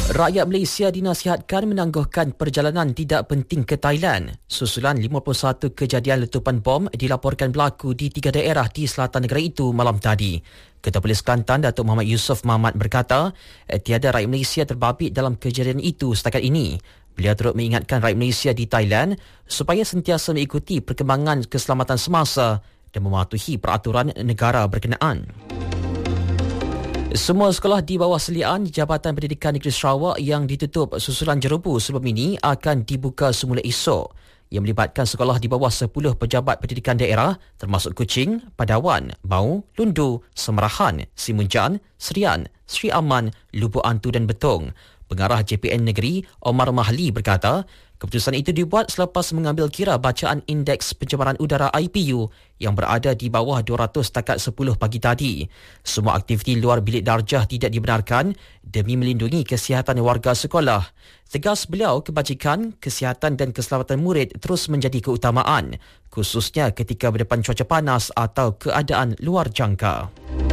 Rakyat Malaysia dinasihatkan menangguhkan perjalanan tidak penting ke Thailand. Susulan 51 kejadian letupan bom dilaporkan berlaku di 3 daerah di selatan negara itu malam tadi. Ketua Polis Kelantan, Datuk Muhammad Yusof Mahamat berkata, tiada rakyat Malaysia terbabit dalam kejadian itu setakat ini. Beliau turut mengingatkan rakyat Malaysia di Thailand supaya sentiasa mengikuti perkembangan keselamatan semasa dan mematuhi peraturan negara berkenaan. Semua sekolah di bawah seliaan Jabatan Pendidikan Negeri Sarawak yang ditutup susulan jerebu sebelum ini akan dibuka semula esok. Yang melibatkan sekolah di bawah 10 pejabat pendidikan daerah termasuk Kuching, Padawan, Bau, Lundu, Semerahan, Simunjan, Serian, Sri Aman, Lubuk Antu dan Betong. Pengarah JPN Negeri Omar Mahli berkata, keputusan itu dibuat selepas mengambil kira bacaan Indeks Pencemaran Udara IPU yang berada di bawah 200 setakat 10 pagi tadi. Semua aktiviti luar bilik darjah tidak dibenarkan demi melindungi kesihatan warga sekolah. Tegas beliau, kebajikan, kesihatan dan keselamatan murid terus menjadi keutamaan, khususnya ketika berdepan cuaca panas atau keadaan luar jangka.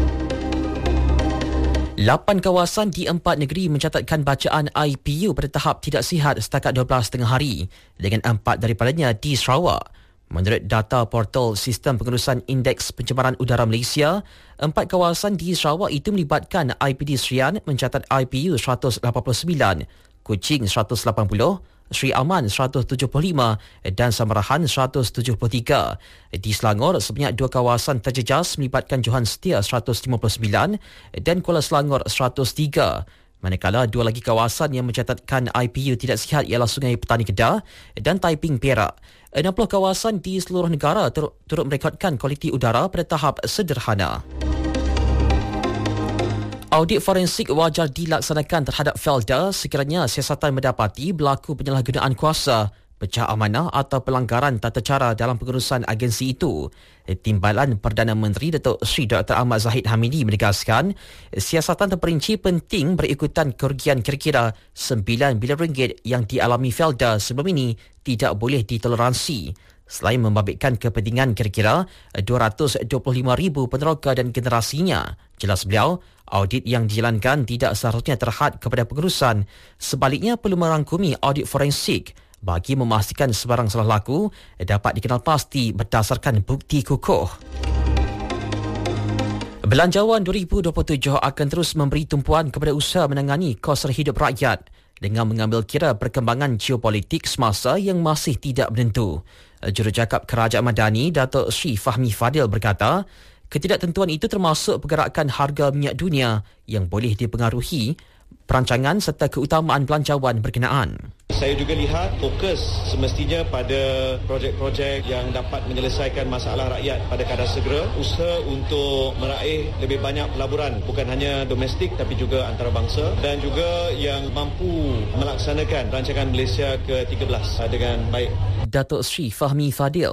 8 kawasan di 4 negeri mencatatkan bacaan IPU pada tahap tidak sihat setakat 12 tengah hari, dengan 4 daripadanya di Sarawak. Menurut data portal Sistem Pengurusan Indeks Pencemaran Udara Malaysia, 4 kawasan di Sarawak itu melibatkan IPD Serian mencatat IPU 189, Kuching 180, Sri Aman 175 dan Semerahan 173. Di Selangor, sebanyak 2 kawasan terjejas melibatkan Johan Setia 159 dan Kuala Selangor 103. Manakala 2 lagi kawasan yang mencatatkan IPU tidak sihat ialah Sungai Petani Kedah dan Taiping Perak. 60 kawasan di seluruh negara turut merekodkan kualiti udara pada tahap sederhana. Audit forensik wajar dilaksanakan terhadap Felda sekiranya siasatan mendapati berlaku penyalahgunaan kuasa, pecah amanah atau pelanggaran tata cara dalam pengurusan agensi itu. Timbalan Perdana Menteri Datuk Seri Dr. Ahmad Zahid Hamidi menegaskan, siasatan terperinci penting berikutan kerugian kira-kira RM9 bilion yang dialami Felda sebelum ini tidak boleh ditoleransi. Selain membabitkan kepentingan kira-kira 225,000 peneroka dan generasinya, jelas beliau, audit yang dijalankan tidak seharusnya terhad kepada pengurusan. Sebaliknya perlu merangkumi audit forensik bagi memastikan sebarang salah laku dapat dikenal pasti berdasarkan bukti kukuh. Belanjawan 2027 akan terus memberi tumpuan kepada usaha menangani kos hidup rakyat dengan mengambil kira perkembangan geopolitik semasa yang masih tidak menentu. Jurucakap Kerajaan Madani, Datuk Sri Fahmi Fadil berkata, ketidaktentuan itu termasuk pergerakan harga minyak dunia yang boleh dipengaruhi perancangan serta keutamaan belanjawan berkenaan. Saya juga lihat fokus semestinya pada projek-projek yang dapat menyelesaikan masalah rakyat pada kadar segera, usaha untuk meraih lebih banyak pelaburan bukan hanya domestik tapi juga antarabangsa dan juga yang mampu melaksanakan rancangan Malaysia ke-13 dengan baik. Datuk Sri Fahmi Fadil.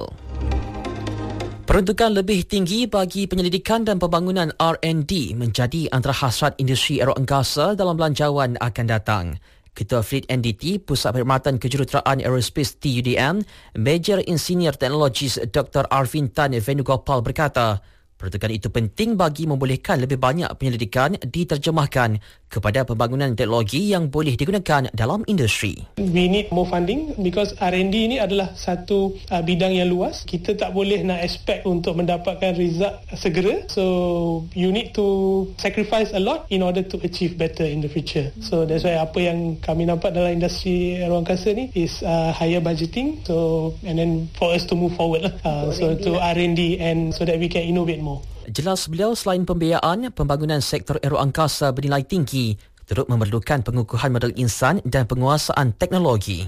Peruntukan lebih tinggi bagi penyelidikan dan pembangunan R&D menjadi antara hasrat industri aeroangkasa dalam belanjawan akan datang. Ketua Fleet NDT, Pusat Perkhidmatan Kejuruteraan Aerospace TUDM, Major Engineer Teknologis Dr. Arvin Tan Venugopal berkata, peruntukan itu penting bagi membolehkan lebih banyak penyelidikan diterjemahkan kepada pembangunan teknologi yang boleh digunakan dalam industri. We need more funding because R&D ini adalah satu bidang yang luas. Kita tak boleh nak expect untuk mendapatkan result segera. So you need to sacrifice a lot in order to achieve better in the future. So that's why apa yang kami nampak dalam industri aeroangkasa ni is higher budgeting. So and then for us to move forward to R&D and so that we can innovate more. Jelas beliau, selain pembiayaan, pembangunan sektor aeroangkasa bernilai tinggi turut memerlukan pengukuhan modal insan dan penguasaan teknologi.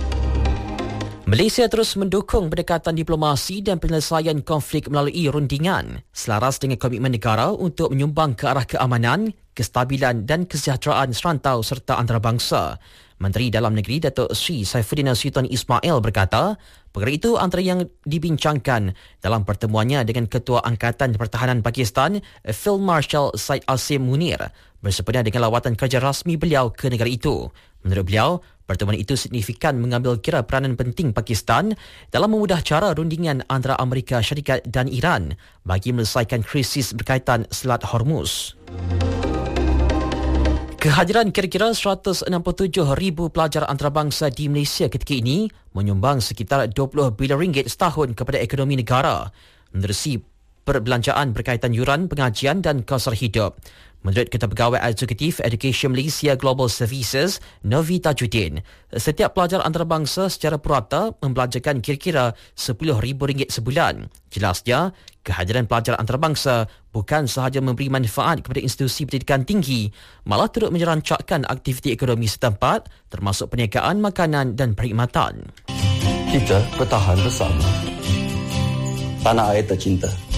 Malaysia terus mendukung pendekatan diplomasi dan penyelesaian konflik melalui rundingan selaras dengan komitmen negara untuk menyumbang ke arah keamanan, kestabilan dan kesejahteraan serantau serta antarabangsa. Menteri Dalam Negeri Datuk Sri Saifuddin Sultan Ismail berkata, perkara itu antara yang dibincangkan dalam pertemuannya dengan Ketua Angkatan Pertahanan Pakistan, Field Marshal Syed Asim Munir, bersempena dengan lawatan kerja rasmi beliau ke negara itu. Menurut beliau, pertemuan itu signifikan mengambil kira peranan penting Pakistan dalam memudah cara rundingan antara Amerika Syarikat dan Iran bagi menyelesaikan krisis berkaitan Selat Hormuz. Kehadiran kira-kira 167,000 pelajar antarabangsa di Malaysia ketika ini menyumbang sekitar 20 bilion ringgit setahun kepada ekonomi negara, menerusi perbelanjaan berkaitan yuran, pengajian dan kos hidup. Menurut Ketua Pegawai Eksekutif Education Malaysia Global Services, Novi Tajuddin, setiap pelajar antarabangsa secara purata membelanjakan kira-kira RM10,000 sebulan. Jelasnya, kehadiran pelajar antarabangsa bukan sahaja memberi manfaat kepada institusi pendidikan tinggi, malah turut menyerancakkan aktiviti ekonomi setempat termasuk perniagaan makanan dan perkhidmatan. Kita bertahan bersama. Tanah air tercinta.